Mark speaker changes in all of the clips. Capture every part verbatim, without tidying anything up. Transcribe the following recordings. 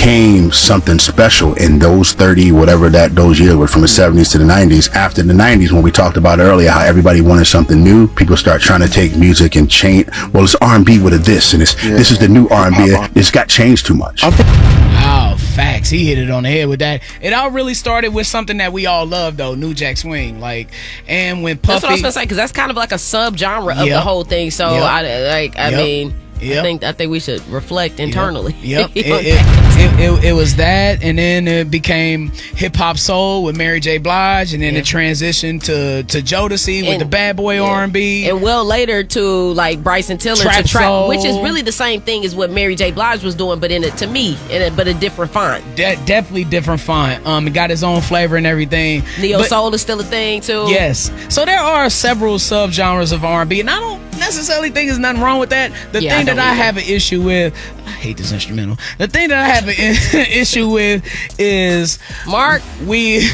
Speaker 1: became something special in those thirty, whatever that those years were, from the seventies to the nineties. After the nineties, when we talked about earlier how everybody wanted something new, people start trying to take music and change. Well, it's R and B with a this, and it's yeah. this is the new R and B. It's got changed too much.
Speaker 2: Oh, facts. He hit it on the head with that. It all really started with something that we all love, though, New Jack Swing. Like, and when Puffy,
Speaker 3: that's what I was gonna say, because that's kind of like a sub-genre of
Speaker 2: yep.
Speaker 3: the whole thing. So
Speaker 2: yep.
Speaker 3: I like, I
Speaker 2: yep.
Speaker 3: mean.
Speaker 2: Yep.
Speaker 3: I think I think we should reflect internally.
Speaker 2: Yep, yep. it, it, it, it was that, and then it became hip hop soul with Mary J. Blige, and then
Speaker 3: yeah.
Speaker 2: it transitioned to to Jodeci with
Speaker 3: and,
Speaker 2: the Bad Boy
Speaker 3: yeah.
Speaker 2: R and B,
Speaker 3: and well later to like Bryson Tiller
Speaker 2: trap
Speaker 3: to trap,
Speaker 2: soul.
Speaker 3: which is really the same thing as what Mary J. Blige was doing, but in it to me, in a, but a different font.
Speaker 2: De- definitely different font. Um, it got its own flavor and everything.
Speaker 3: Neo
Speaker 2: but,
Speaker 3: soul is still a thing too.
Speaker 2: Yes, so there are several subgenres of R and B, and I don't necessarily think there's nothing wrong with that. The
Speaker 3: yeah,
Speaker 2: thing
Speaker 3: I
Speaker 2: that I
Speaker 3: either.
Speaker 2: have an issue with, I hate this instrumental. The thing that I have an issue with is
Speaker 3: Mark.
Speaker 2: We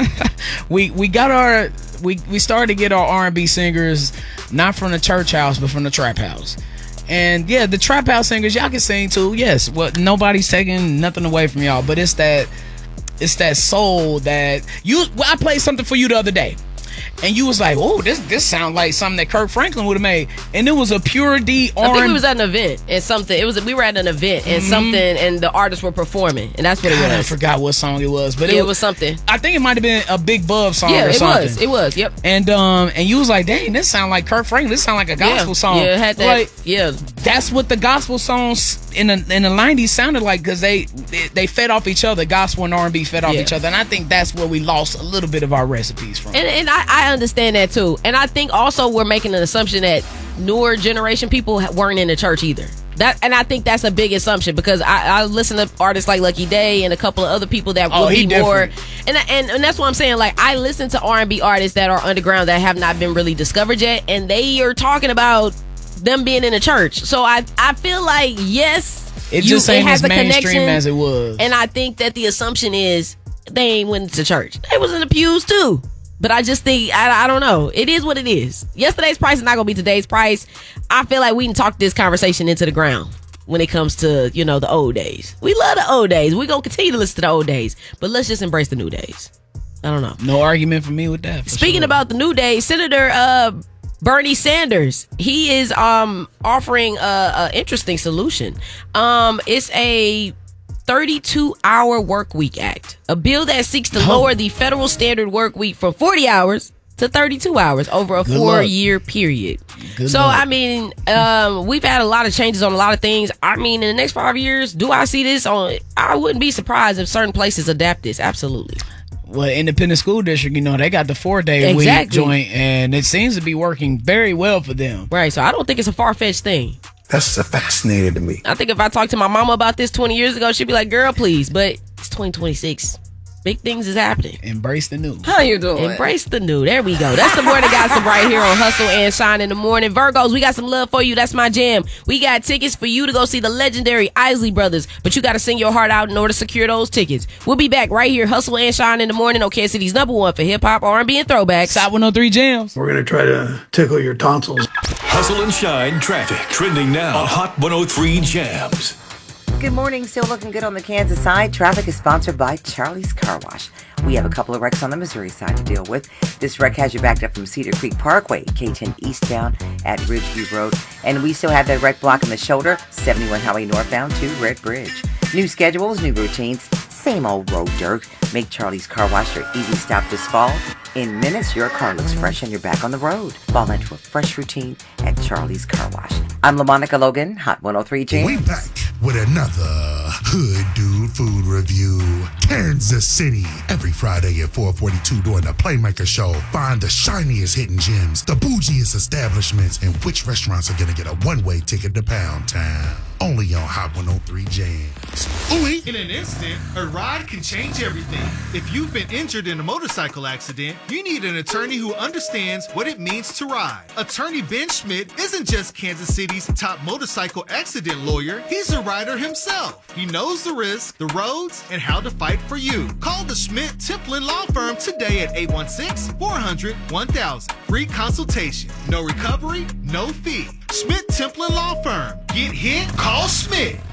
Speaker 2: we we got our we we started to get our R and B singers not from the church house but from the trap house. And yeah, the trap house singers, y'all can sing too. Yes, well, nobody's taking nothing away from y'all, but it's that it's that soul that you. Well, I played something for you the other day. And you was like, oh, this this sounds like something that Kirk Franklin would have made. And it was a pure D R.
Speaker 3: I think we was at an event and something. It was we were at an event and mm-hmm. something, and the artists were performing, and that's what
Speaker 2: God,
Speaker 3: it was.
Speaker 2: I forgot what song it was, but
Speaker 3: yeah,
Speaker 2: it,
Speaker 3: it was something.
Speaker 2: I think it might have been a Big Bub song
Speaker 3: yeah,
Speaker 2: or
Speaker 3: it
Speaker 2: something.
Speaker 3: was. It was. Yep.
Speaker 2: And um, and you was like, dang, this sound like Kirk Franklin. This sound like a gospel
Speaker 3: yeah.
Speaker 2: song.
Speaker 3: Yeah, it had that.
Speaker 2: Like,
Speaker 3: yeah,
Speaker 2: that's what the gospel songs in the in the nineties sounded like, because they, they they fed off each other. Gospel and R and B fed off
Speaker 3: yeah.
Speaker 2: each other, and I think that's where we lost a little bit of our recipes from.
Speaker 3: And, and I, I understand that too. And I think also we're making an assumption that newer generation people weren't in the church either. That, and I think that's a big assumption, because I, I listen to artists like Lucky Day and a couple of other people that
Speaker 2: oh,
Speaker 3: would be
Speaker 2: different.
Speaker 3: more, and, and and that's what I'm saying. Like, I listen to R and B artists that are underground that have not been really discovered yet, and they are talking about them being in the church. So I I feel like yes,
Speaker 2: it
Speaker 3: you,
Speaker 2: just ain't
Speaker 3: it has
Speaker 2: as
Speaker 3: a
Speaker 2: mainstream
Speaker 3: connection,
Speaker 2: as it was.
Speaker 3: and I think that the assumption is they ain't went to church. They was in the pews too. But I just think, I, I don't know. It is what it is. Yesterday's price is not going to be today's price. I feel like we can talk this conversation into the ground when it comes to, you know, the old days. We love the old days. We're going to continue to listen to the old days. But let's just embrace the new days. I don't know.
Speaker 2: No argument for me with that.
Speaker 3: Speaking
Speaker 2: sure.
Speaker 3: about the new days, Senator uh, Bernie Sanders, he is um, offering a, a interesting solution. Um, it's a thirty-two hour work week act, a bill that seeks to lower the federal standard work week from forty hours to thirty-two hours over a
Speaker 2: Good
Speaker 3: four
Speaker 2: luck.
Speaker 3: year period.
Speaker 2: Good
Speaker 3: so
Speaker 2: luck.
Speaker 3: I mean, um, we've had a lot of changes on a lot of things. I mean, in the next five years, do I see this on? I wouldn't be surprised if certain places adapt this. Absolutely.
Speaker 2: Well, independent school district, you know, they got the four day
Speaker 3: Exactly.
Speaker 2: week joint, and it seems to be working very well for them.
Speaker 3: Right. So I don't think it's a far fetched thing.
Speaker 4: That's fascinating to me.
Speaker 3: I think if I talked to my mama about this twenty years ago, she'd be like, girl, please. But it's twenty twenty-six. Big things is happening.
Speaker 2: Embrace the new.
Speaker 5: How you doing?
Speaker 3: Embrace the new. There we go. That's the morning gossip right here on Hustle and Shine in the morning. Virgos, we got some love for you. That's my jam. We got tickets for you to go see the legendary Isley Brothers, but you got to sing your heart out in order to secure those tickets. We'll be back right here, Hustle and Shine in the morning on Kansas City's number one for hip hop, R and B, and throwbacks.
Speaker 2: South one oh three Jams.
Speaker 4: We're going to try to tickle your tonsils.
Speaker 6: Hustle and Shine traffic trending now on Hot one oh three Jams.
Speaker 7: Good morning. Still looking good on the Kansas side. Traffic is sponsored by Charlie's Car Wash. We have a couple of wrecks on the Missouri side to deal with. This wreck has you backed up from Cedar Creek Parkway, K ten eastbound at Ridgeview Road. And we still have that wreck blocking the shoulder, seventy-one Highway northbound to Red Bridge. New schedules, new routines, same old road dirt. Make Charlie's Car Wash your easy stop this fall. In minutes, your car looks fresh and you're back on the road. Fall into a fresh routine at Charlie's Car Wash. I'm LaMonica Logan, Hot one oh three Jams.
Speaker 8: We back with another Hood Dude Food Review. Kansas City. Every Friday at four forty-two during the Playmaker Show. Find the shiniest hidden gems, the bougiest establishments, and which restaurants are going to get a one-way ticket to Pound Town. Only on Hot one oh three Jams. Ooh-wee.
Speaker 9: In an instant, a ride can change everything. If you've been injured in a motorcycle accident, you need an attorney who understands what it means to ride. Attorney Ben Schmidt isn't just Kansas City's top motorcycle accident lawyer, he's a rider himself. He knows the risks, the roads, and how to fight for you. Call the Schmidt Templin Law Firm today at eight one six, four hundred, one thousand. Free consultation. No recovery, no fee. Schmidt Templin Law Firm. Get hit? Call Schmidt.